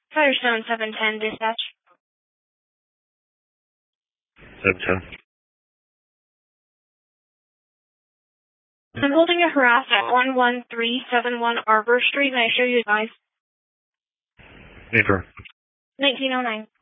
Firestone 710 dispatch. 710. I'm holding a harass at 11371 Arbor Street. May I show you guys? Neighbor. 1909.